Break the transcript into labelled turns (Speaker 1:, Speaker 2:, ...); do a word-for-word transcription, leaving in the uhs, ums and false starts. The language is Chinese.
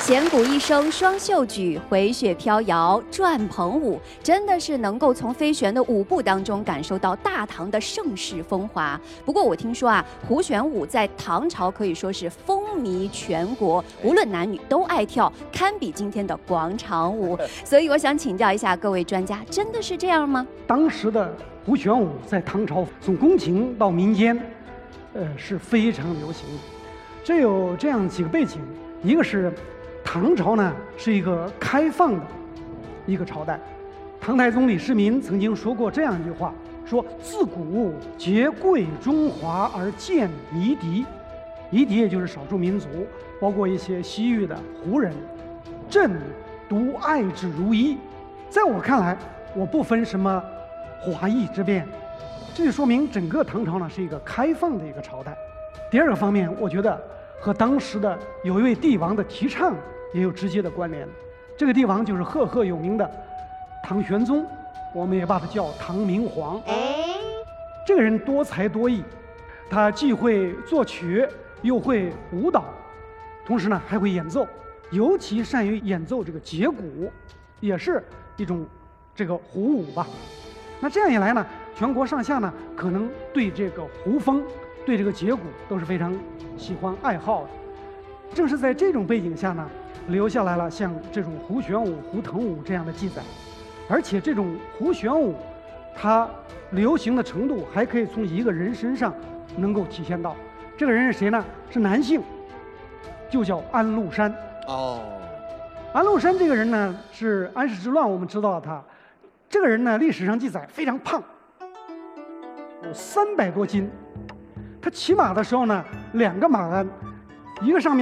Speaker 1: 弦鼓一声双袖举，回雪飘摇转蓬舞，真的是能够从飞旋的舞步当中感受到大唐的盛世风华。不过我听说啊，胡旋舞在唐朝可以说是风靡全国，无论男女都爱跳，堪比今天的广场舞。所以我想请教一下各位专家，真的是这样吗？
Speaker 2: 当时的胡旋舞在唐朝从宫廷到民间，呃是非常流行的。这有这样几个背景，一个是唐朝呢是一个开放的一个朝代。唐太宗李世民曾经说过这样一句话，说自古皆贵中华而见夷狄，夷狄也就是少数民族，包括一些西域的胡人，朕独爱之如一。在我看来，我不分什么华夷之辨，这就说明整个唐朝呢是一个开放的一个朝代。第二个方面，我觉得和当时的有一位帝王的提倡也有直接的关联。这个帝王就是赫赫有名的唐玄宗，我们也把他叫唐明皇。这个人多才多艺，他既会作曲，又会舞蹈，同时呢还会演奏，尤其善于演奏这个节鼓，也是一种这个胡舞吧。那这样一来呢，全国上下呢可能对这个胡风，对这个节鼓都是非常喜欢爱好的。正是在这种背景下呢，留下来了像这种胡旋舞、胡腾舞这样的记载。而且这种胡旋舞，它流行的程度还可以从一个人身上能够体现到。这个人是谁呢？是男性，就叫安禄山。
Speaker 3: 哦，
Speaker 2: 安禄山这个人呢，是安史之乱我们知道了他。这个人呢，历史上记载非常胖，有三百多斤。他骑马的时候呢，两个马鞍，一个上面